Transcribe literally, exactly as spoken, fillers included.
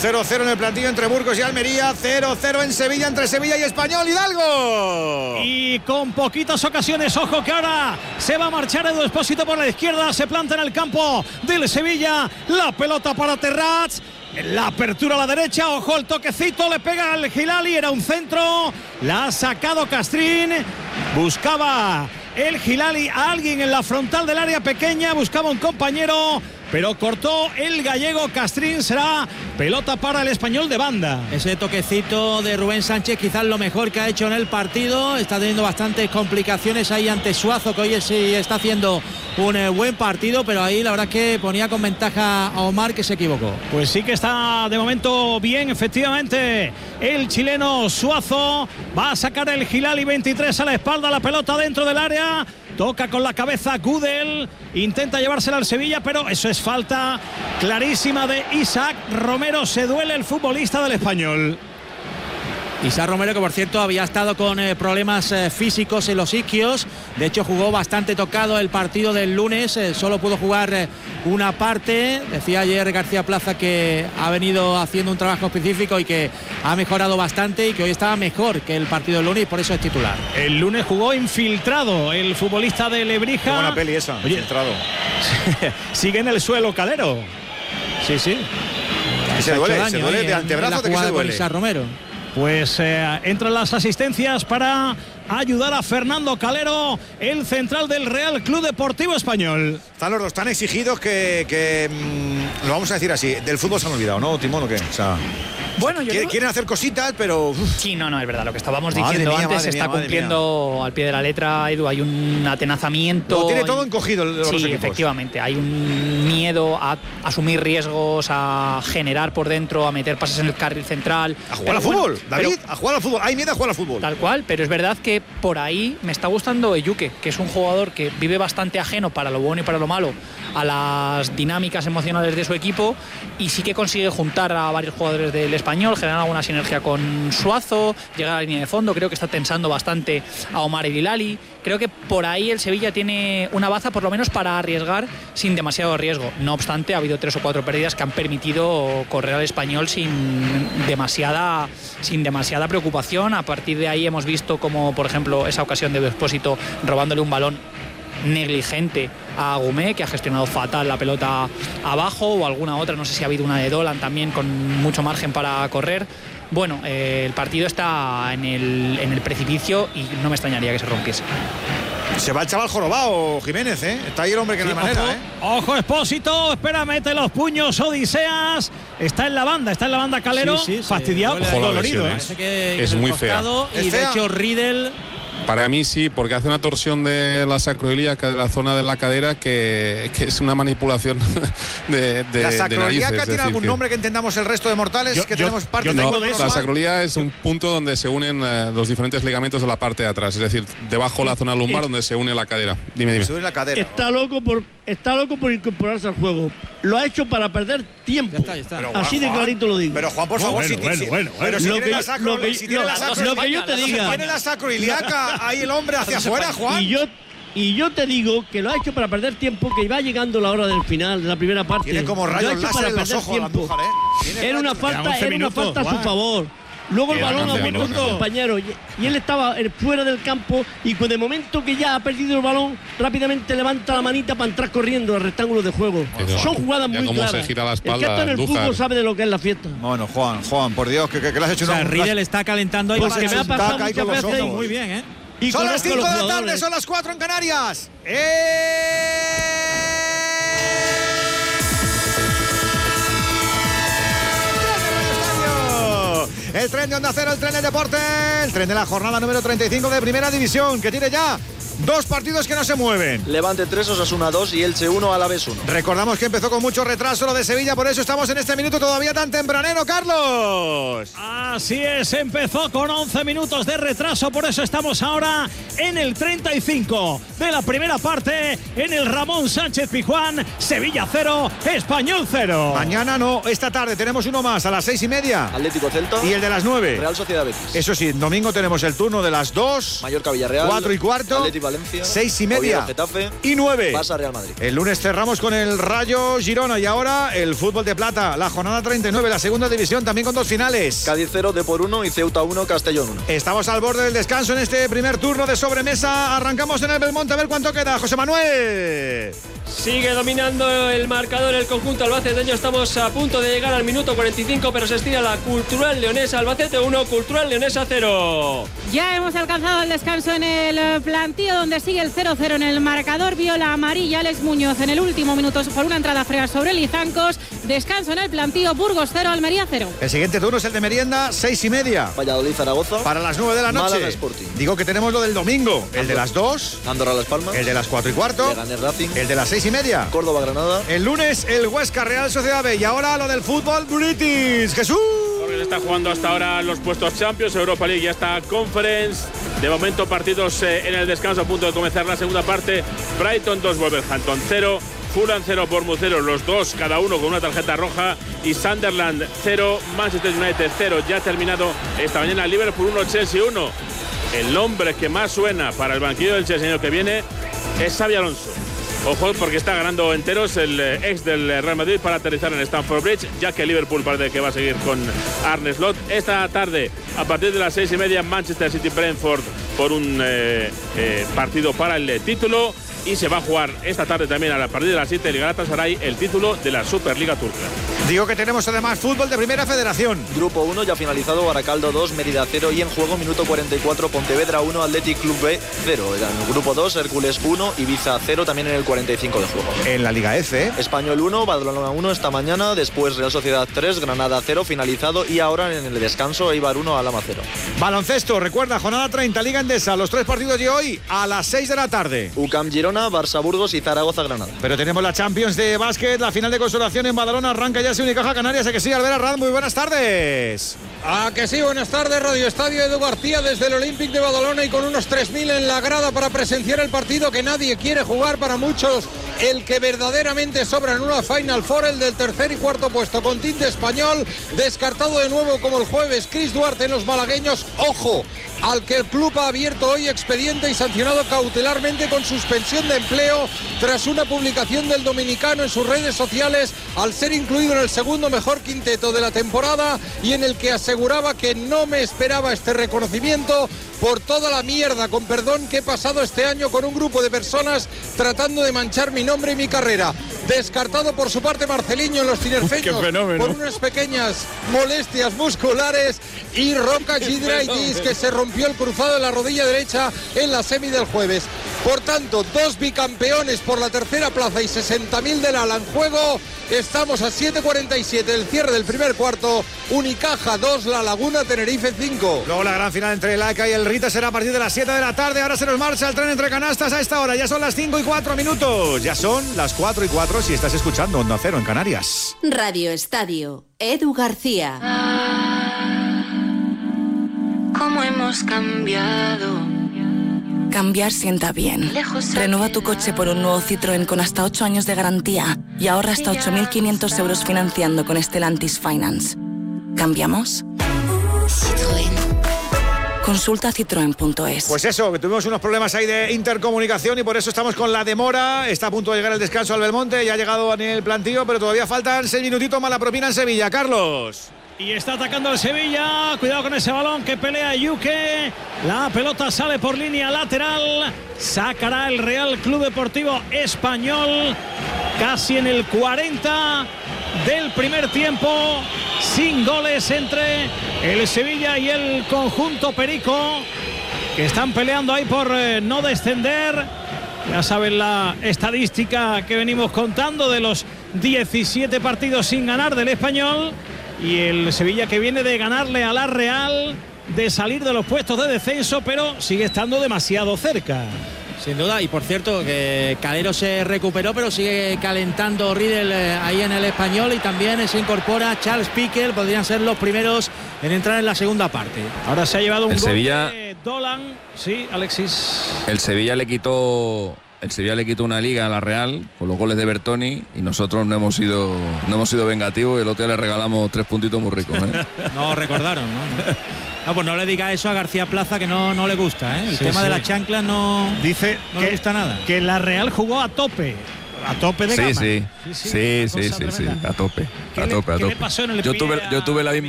cero cero en el plantillo entre Burgos y Almería, cero cero en Sevilla entre Sevilla y Español. Hidalgo. Y con poquitas ocasiones, ojo que ahora se va a marchar Edu Expósito por la izquierda, se planta en el campo del Sevilla, la pelota para Terrats. La apertura a la derecha, ojo el toquecito, le pega al Hilali, era un centro, la ha sacado Castrín, buscaba el Hilali a alguien en la frontal del área pequeña, buscaba un compañero, pero cortó el gallego Castrín. Será pelota para el Español de banda. Ese toquecito de Rubén Sánchez quizás lo mejor que ha hecho en el partido. Está teniendo bastantes complicaciones ahí ante Suazo, que hoy sí está haciendo un eh, buen partido, pero ahí la verdad es que ponía con ventaja a Omar, que se equivocó. Pues sí que está de momento bien, efectivamente, el chileno Suazo. Va a sacar el Hilali, veintitrés a la espalda, la pelota dentro del área. Toca con la cabeza Gudel, intenta llevársela al Sevilla, pero eso es falta clarísima de Isaac Romero. Se duele el futbolista del Español. Isaac Romero, que por cierto había estado con eh, problemas eh, físicos en los isquios. De hecho jugó bastante tocado el partido del lunes, eh, solo pudo jugar eh, una parte. Decía ayer García Plaza que ha venido haciendo un trabajo específico y que ha mejorado bastante y que hoy estaba mejor que el partido del lunes y por eso es titular. El lunes jugó infiltrado el futbolista de Lebrija. Qué buena peli esa. Oye, infiltrado. Sigue en el suelo Calero. Sí, sí. Se duele, se duele de antebrazo, de que se duele. Isaac Romero. Pues eh, entran las asistencias para ayudar a Fernando Calero, el central del Real Club Deportivo Español. Están los dos tan exigidos que, que mmm, lo vamos a decir así, del fútbol se han olvidado, ¿no, Timón, o qué? O sea, bueno, yo quieren, digo... quieren hacer cositas, pero... Uf. Sí, no, no, es verdad, lo que estábamos Madre diciendo mía, antes madre se está mía, cumpliendo al pie de la letra, Edu. Hay un atenazamiento. Lo tiene todo encogido los sí, equipos. Efectivamente, hay un miedo a asumir riesgos, a generar por dentro, a meter pases en el carril central. A jugar al fútbol, David, pero, a jugar al fútbol. Hay miedo a jugar al fútbol. Tal cual, pero es verdad que por ahí me está gustando Eyuke, que es un jugador que vive bastante ajeno, para lo bueno y para lo malo, a las dinámicas emocionales de su equipo, y sí que consigue juntar a varios jugadores del Español, generar alguna sinergia con Suazo, llegar a la línea de fondo. Creo que está tensando bastante a Omar el Hilali. Creo que por ahí el Sevilla tiene una baza, por lo menos para arriesgar sin demasiado riesgo. No obstante, ha habido tres o cuatro pérdidas que han permitido correr al Español sin demasiada, sin demasiada preocupación. A partir de ahí hemos visto como, por ejemplo, esa ocasión de Expósito robándole un balón negligente a Gumé, que ha gestionado fatal la pelota abajo, o alguna otra, no sé si ha habido una de Dolan también con mucho margen para correr. Bueno, eh, el partido está en el, en el precipicio y no me extrañaría que se rompiese. Se va el chaval jorobado, Jiménez, ¿eh? Está ahí el hombre que sí, no hay manera, ¿eh? Ojo, Expósito, espera, mete los puños, Odiseas. Está en la banda, está en la banda Calero, sí, sí, fastidiado, sí, dolorido, ¿eh? Que es muy fea. Y de hecho Riedel... Para mí sí, porque hace una torsión de la sacroiliaca, de la zona de la cadera, que, que es una manipulación de, de ¿La sacroiliaca tiene algún que... nombre que entendamos el resto de mortales? Yo, que yo, tenemos parte no, de la sacroiliaca es un punto donde se unen uh, los diferentes ligamentos de la parte de atrás, es decir, debajo de la zona lumbar, donde se une la cadera. Dime, dime. Se une la cadera. Está loco por, está loco por incorporarse al juego. Lo ha hecho para perder tiempo. Ya está, ya está. Pero, Así Juan, de clarito lo digo. Pero Juan, por favor, bueno, si, bueno, si, bueno, pero bueno. si Lo tiene que, la sacro, lo que, si tiene lo, la sacro, lo que yo te diga. Si tiene la sacroiliaca, ahí el hombre hacia afuera, Juan. Y yo, y yo te digo que lo ha hecho para perder tiempo, que va llegando la hora del final, de la primera parte. Tiene como rayos láser en los ojos la Andújar, ¿eh? Era una falta, era una falta a su favor. Luego el balón ha vuelto a su compañero y, y él estaba fuera del campo, y de momento que ya ha perdido el balón, rápidamente levanta la manita para entrar corriendo al rectángulo de juego. Pero, Son jugadas muy cómo claras. Se gira la espalda, el que está en el Andújar. fútbol sabe de lo que es la fiesta. Bueno, Juan, Juan, por Dios, que, que, que le has hecho o sea, una... Riedel está calentando ahí. Pues que me ha pasado muchas veces. Muy bien, ¿eh? Y son las cinco de la jugadores. tarde, son las cuatro en Canarias. ¡Eh! El tren de Onda Cero, el tren de deporte, el tren de la jornada número treinta y cinco de Primera División, que tiene ya dos partidos que no se mueven. Levante tres, Osasuna dos y Elche uno, Alavés uno. Recordamos que empezó con mucho retraso lo de Sevilla, por eso estamos en este minuto todavía tan tempranero, Carlos. Así es, empezó con once minutos de retraso, por eso estamos ahora en el treinta y cinco de la primera parte, en el Ramón Sánchez Pizjuán. Sevilla cero, Español cero. Mañana no, esta tarde tenemos uno más a las seis y media. Atlético Celta. Y el de las nueve. Real Sociedad Betis. Eso sí, domingo tenemos el turno de las dos. Mallorca Villarreal. Cuatro y cuarto. Atlético Valencia. Seis y media. Oviedo, Getafe. Y nueve. Barça, Real Madrid. El lunes cerramos con el Rayo Girona y ahora el fútbol de plata. La jornada treinta y nueve, la segunda división, también con dos finales. Cádiz cero, Depor uno y Ceuta uno, Castellón uno. Estamos al borde del descanso en este primer turno de sobremesa. Arrancamos en el Belmonte a ver cuánto queda. José Manuel. Sigue dominando el marcador el conjunto albaceteño. Estamos a punto de llegar al minuto cuarenta y cinco, pero se estira la Cultural Leonesa. Albacete uno, Cultural Leonesa cero. Ya hemos alcanzado el descanso en el plantío, donde sigue el cero cero en el marcador. Viola amarilla Alex Muñoz en el último minuto por una entrada fría sobre Lizancos. Descanso en el plantío, Burgos cero, Almería cero. El siguiente turno es el de merienda, seis y media. Valladolid, Zaragoza. Para las nueve de la noche. Málaga, Sporting. Digo que tenemos lo del domingo. El de las dos. Andorra, Las Palmas. El de las cuatro y cuarto. Leganés, Racing. El de las seis y media. Córdoba, Granada. El lunes, el Huesca, Real Sociedad B. Y ahora lo del fútbol British. Jesús. Porque se está jugando hasta ahora los puestos Champions, Europa League y hasta Conference. De momento partidos eh, en el descanso, a punto de comenzar la segunda parte. Brighton dos, Wolverhampton cero. Fulham cero, Bournemouth cero, los dos cada uno con una tarjeta roja. Y Sunderland cero, Manchester United cero. Ya ha terminado esta mañana Liverpool uno, Chelsea uno. El nombre que más suena para el banquillo del Chelsea el año que viene es Xabi Alonso. Ojo, porque está ganando enteros el ex del Real Madrid para aterrizar en Stamford Bridge, ya que Liverpool parece que va a seguir con Arne Slot. Esta tarde, a partir de las seis y media, Manchester City Brentford por un eh, eh, partido para el título. Y se va a jugar esta tarde también a partir de las siete el Galatasaray, el título de la Superliga Turca. Digo que tenemos además fútbol de Primera Federación. Grupo uno ya finalizado, Baracaldo dos, Mérida cero y en juego minuto cuarenta y cuatro, Pontevedra uno, Athletic Club B cero. En el grupo dos, Hércules uno, Ibiza cero, también en el cuarenta y cinco de juego. En la Liga F. Español uno, Badalona uno esta mañana, después Real Sociedad tres, Granada cero, finalizado y ahora en el descanso Eibar uno, Alhama cero. Baloncesto, recuerda, jornada treinta, Liga Endesa, los tres partidos de hoy a las seis de la tarde. U C A M Girona, Barça Burgos y Zaragoza Granada. Pero tenemos la Champions de básquet, la final de consolación en Badalona, arranca ya ese Unicaja Canarias, ¿a que sí, Albert Arranz? Muy buenas tardes. Ah, que sí, buenas tardes, Radio Estadio Edu García desde el Olympic de Badalona y con unos tres mil en la grada para presenciar el partido que nadie quiere jugar, para muchos el que verdaderamente sobra en una Final Four, el del tercer y cuarto puesto con tinte español, descartado de nuevo como el jueves Chris Duarte en los malagueños. Ojo, al que el club ha abierto hoy expediente y sancionado cautelarmente con suspensión de empleo tras una publicación del dominicano en sus redes sociales al ser incluido en el segundo mejor quinteto de la temporada y en el que aseguraba que no me esperaba este reconocimiento por toda la mierda, con perdón, que he pasado este año con un grupo de personas tratando de manchar mi nombre y mi carrera. Descartado por su parte Marceliño en los tinerfeños por unas pequeñas molestias musculares y Roca Gidraitis, que se rompió el cruzado de la rodilla derecha en la semi del jueves. Por tanto, dos bicampeones por la tercera plaza y sesenta mil del ala en juego. Estamos a siete cuarenta y siete del cierre del primer cuarto. Unicaja dos, La Laguna, Tenerife cinco. Luego la gran final entre el A C A y el Rita será a partir de las siete de la tarde. Ahora se nos marcha el tren entre canastas a esta hora. Ya son las cinco y cuatro minutos. Ya son las cuatro y cuatro si estás escuchando Onda Cero en Canarias. Radio Estadio, Edu García. ¿Cómo hemos cambiado? Cambiar sienta bien. Renueva tu coche por un nuevo Citroën con hasta ocho años de garantía y ahorra hasta ocho mil quinientos euros financiando con Stellantis Finance. ¿Cambiamos? Citroën. Consulta citroen punto es. Pues eso, que tuvimos unos problemas ahí de intercomunicación y por eso estamos con la demora. Está a punto de llegar el descanso al Belmonte, ya ha llegado en el plantío, pero todavía faltan seis minutitos más la propina en Sevilla. Carlos. Y está atacando el Sevilla. Cuidado con ese balón que pelea Yuque. La pelota sale por línea lateral. Sacará el Real Club Deportivo Español. Casi en el cuarenta del primer tiempo. Sin goles entre el Sevilla y el conjunto perico, que están peleando ahí por eh, no descender. Ya saben la estadística que venimos contando de los diecisiete partidos sin ganar del Español. Y el Sevilla que viene de ganarle a la Real, de salir de los puestos de descenso, pero sigue estando demasiado cerca. Sin duda, y por cierto, que Calero se recuperó, pero sigue calentando Riedel ahí en el Español, y también se incorpora Charles Piquel, podrían ser los primeros en entrar en la segunda parte. Ahora se ha llevado un el gol Sevilla, de Dolan. Sí, Alexis. El Sevilla le quitó... El Sevilla le quitó una liga a la Real con los goles de Bertoni y nosotros no hemos sido no hemos sido vengativos y el otro día le regalamos tres puntitos muy ricos, ¿eh? No recordaron, ¿no? No, pues no le diga eso a García Plaza, que no, no le gusta, ¿eh? El Sí, tema sí. de las chanclas no, Dice no que, le gusta nada. que la Real jugó a tope. A tope de Sí, gama. sí, Sí, sí, sí, una sí, cosa sí, sí, tremenda. a tope, ¿Qué a le- tope, a qué le tope. pasó en el Yo pie tuve, a yo tuve la misma